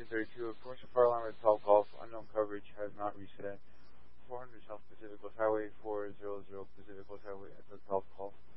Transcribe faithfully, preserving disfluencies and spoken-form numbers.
thirty-two. Commercial fire alarm at Top Golf. Unknown coverage has not reset. four hundred South Pacific Coast Highway. four hundred Pacific Coast Highway at the Top Golf.